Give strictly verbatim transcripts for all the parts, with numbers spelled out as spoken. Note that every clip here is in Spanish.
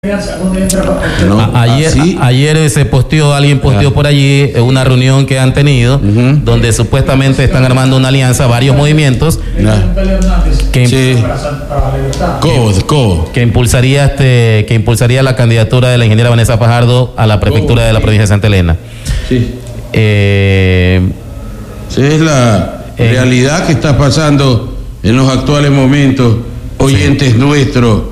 No, a, ayer, a, ayer se posteó, alguien posteó ah. por allí una reunión que han tenido, uh-huh. donde supuestamente están armando una alianza, varios movimientos nah. que, sí. que, que impulsaría este, que impulsaría la candidatura de la ingeniera Vanessa Fajardo a la prefectura de la provincia de Santa Elena. Sí. Eh, sí, es la eh, realidad que está pasando en los actuales momentos, oyentes sí. nuestros.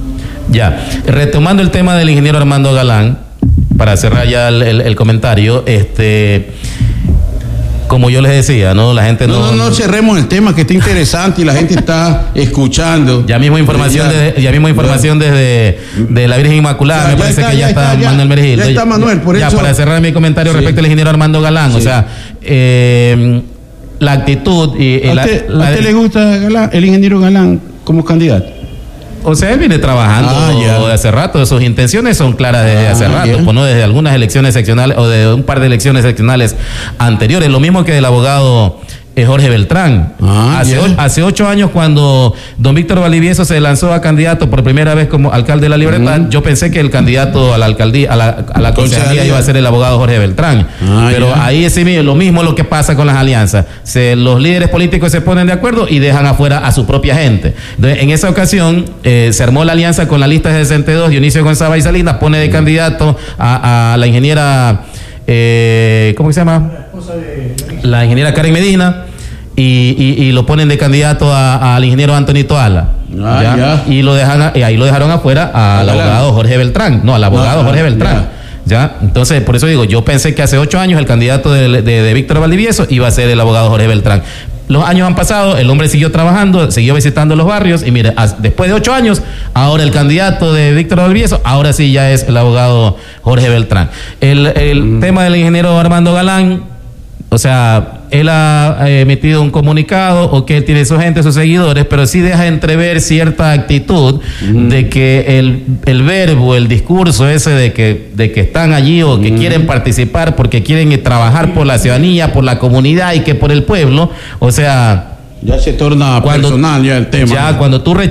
Ya, retomando el tema del ingeniero Armando Galán, para cerrar ya el, el, el comentario, este, como yo les decía, ¿no? La gente no... No, no, no cerremos el tema, que está interesante y la gente está escuchando. Ya mismo información, ya, desde, ya mismo información ya. desde de la Virgen Inmaculada, ya, me parece está, que ya, ya está, está Manuel Mergil. Ya está Manuel, por ya, eso... Ya, para cerrar mi comentario sí. respecto al ingeniero Armando Galán, sí. o sea, eh, la actitud... y ¿A, la, usted, la, ¿A usted le gusta Galán, el ingeniero Galán como candidato? O sea, él viene trabajando ah, de hace rato, sus intenciones son claras desde ah, hace rato, pues, ¿no? Desde algunas elecciones seccionales o de un par de elecciones seccionales anteriores, lo mismo que del abogado eh, Jorge Beltrán. Ah, hace, o, hace ocho años, cuando don Víctor Valdivieso se lanzó a candidato por primera vez como alcalde de La Libertad, uh-huh. yo pensé que el candidato a la alcaldía, a la, a la concejalía iba a ser el abogado Jorge Beltrán. Ah, Pero yeah. ahí es lo mismo lo que pasa con las alianzas. Se, los líderes políticos se ponen de acuerdo y dejan afuera a su propia gente. Entonces, en esa ocasión eh, se armó la alianza con la lista de sesenta y dos, Dionisio González y Salinas pone de uh-huh. candidato a, a la ingeniera... Eh, ¿cómo se llama? La esposa de la ingeniera Karen Medina y, y, y lo ponen de candidato al ingeniero Anthony Toala. Ah, ¿ya? Ya. Y lo dejan y ahí lo dejaron afuera al ah, abogado Jorge Beltrán. No, al abogado ah, Jorge Beltrán. Ya. ¿Ya? Entonces, por eso digo, yo pensé que hace ocho años el candidato de, de, de Víctor Valdivieso iba a ser el abogado Jorge Beltrán. Los años han pasado, el hombre siguió trabajando, siguió visitando los barrios y mire, después de ocho años, ahora el candidato de Víctor Valdivieso, ahora sí ya es el abogado Jorge Beltrán. El, el mm. tema del ingeniero Armando Galán, o sea, él ha emitido un comunicado o que él tiene su gente, sus seguidores, pero sí deja entrever cierta actitud mm. de que el, el verbo, el discurso ese de que, de que están allí o que mm. quieren participar porque quieren trabajar por la ciudadanía, por la comunidad y que por el pueblo, o sea... Ya se torna cuando, personal ya el tema. Ya cuando tú